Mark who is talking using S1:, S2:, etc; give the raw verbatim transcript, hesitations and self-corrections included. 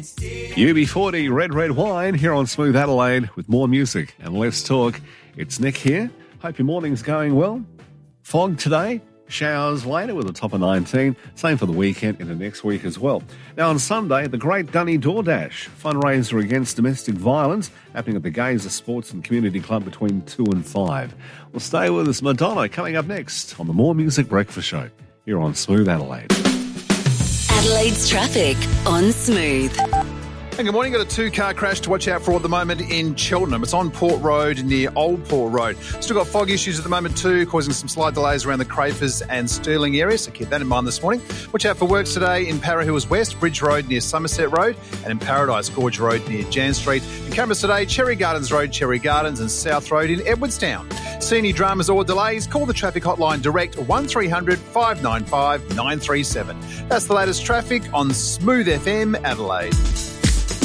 S1: U B forty Red Red Wine here on Smooth Adelaide with more music and let's talk. It's Nick here. Hope your morning's going well. Fog today, showers later with a top of nineteen. Same for the weekend into next week as well. Now on Sunday, the Great Dunny DoorDash fundraiser against domestic violence happening at the Gazer Sports and Community Club between two and five. Well, stay with us. Madonna coming up next on the More Music Breakfast Show here on Smooth Adelaide.
S2: Adelaide's traffic on Smooth.
S3: And good morning. Got a two-car crash to watch out for at the moment in Cheltenham. It's on Port Road near Old Port Road. Still got fog issues at the moment too, causing some slight delays around the Crafers and Stirling area, so keep that in mind this morning. Watch out for works today in Para Hills West, Bridge Road near Somerset Road, and in Paradise Gorge Road near Jan Street. And cameras today, Cherry Gardens Road, Cherry Gardens, and South Road in Edwardstown. See any dramas or delays, call the traffic hotline direct one three hundred, five nine five, nine three seven. That's the latest traffic on Smooth F M Adelaide.